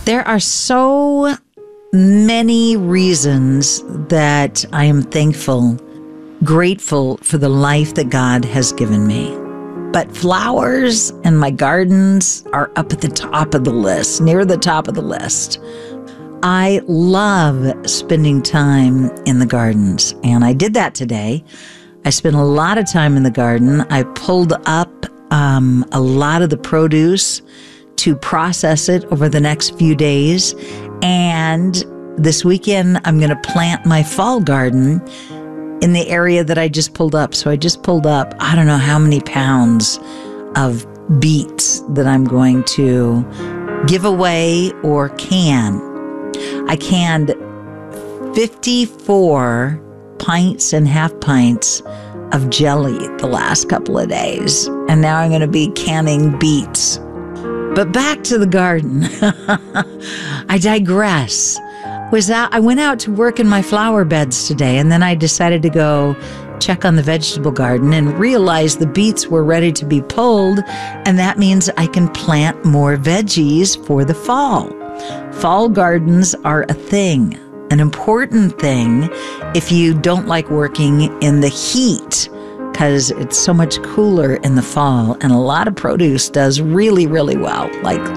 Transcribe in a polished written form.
There are so many reasons that I am thankful, grateful for the life that God has given me. But flowers and my gardens are up at the top of the list, near the top of the list. I love spending time in the gardens, and I did that today. I spent a lot of time in the garden. I pulled up a lot of the produce to process it over the next few days. And this weekend, I'm going to plant my fall garden in the area that I just pulled up. So I just pulled up, I don't know how many pounds of beets that I'm going to give away or can. I canned 54 pints and half pints of jelly the last couple of days. And now I'm going to be canning beets. But back to the garden. I digress. I went out to work in my flower beds today, and then I decided to go check on the vegetable garden and realized the beets were ready to be pulled, and that means I can plant more veggies for the fall. Fall gardens are a thing, an important thing if you don't like working in the heat, because it's so much cooler in the fall, and a lot of produce does really, really well, like